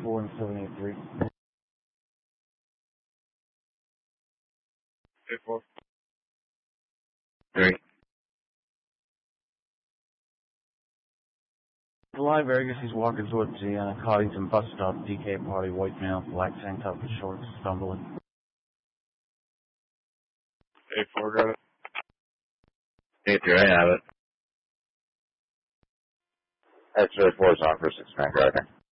4 and 783. 4. 3. July Vegas, he's walking towards the Coddington bus stop, DK party, white male, black tank top and shorts, stumbling. 4, got it. 8-3, I have it. X-ray 4 is on for 6-man driving.